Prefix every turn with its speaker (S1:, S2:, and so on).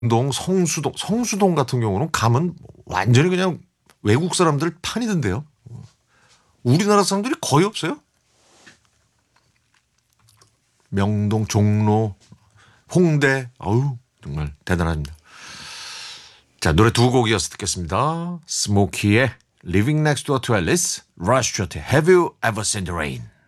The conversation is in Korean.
S1: 성수동 같은 경우는 가면 완전히 그냥 외국 사람들 판이던데요. 우리나라 사람들이 거의 없어요. 명동, 종로, 홍대, 어우 정말 대단합니다. 자, 노래 두 곡 이어서 듣겠습니다. 스모키의 Living Next Door to Alice, 러쉬 셔틀 Have You Ever Seen the Rain.